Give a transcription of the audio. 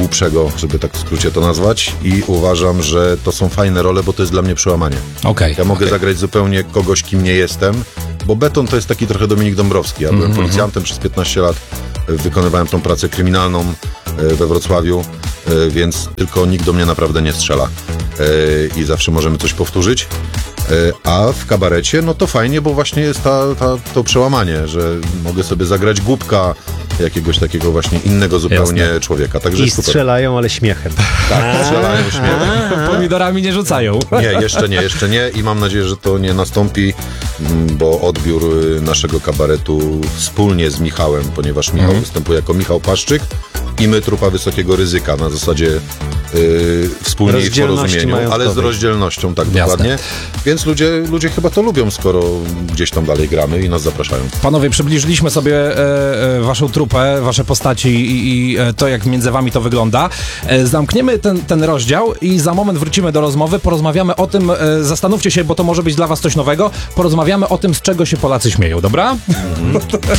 głupszego, żeby tak w skrócie to nazwać, i uważam, że to są fajne role, bo to jest dla mnie przełamanie. Okej. Ja mogę zagrać zupełnie kogoś, kim nie jestem, bo Beton to jest taki trochę Dominik Dąbrowski. Ja byłem policjantem przez 15 lat, wykonywałem tą pracę kryminalną we Wrocławiu, więc tylko nikt do mnie naprawdę nie strzela i zawsze możemy coś powtórzyć. A w kabarecie, no to fajnie, bo właśnie jest to przełamanie, że mogę sobie zagrać głupka, jakiegoś takiego właśnie innego zupełnie człowieka. Także I super. strzelają, ale śmiechem. Tak, strzelają śmiechem. Pomidorami nie rzucają. Nie, jeszcze nie i mam nadzieję, że to nie nastąpi, bo odbiór naszego kabaretu wspólnie z Michałem, ponieważ Michał występuje jako Michał Paszczyk i my Trupa Wysokiego Ryzyka na zasadzie wspólnie i w porozumieniu, ale z rozdzielnością, tak dokładnie. Więc ludzie chyba to lubią, skoro gdzieś tam dalej gramy i nas zapraszają. Panowie, przybliżyliśmy sobie waszą trupę, wasze postaci i to, jak między wami to wygląda. Zamkniemy ten rozdział i za moment wrócimy do rozmowy, porozmawiamy o tym, zastanówcie się, bo to może być dla was coś nowego, porozmawiamy o tym, z czego się Polacy śmieją, dobra?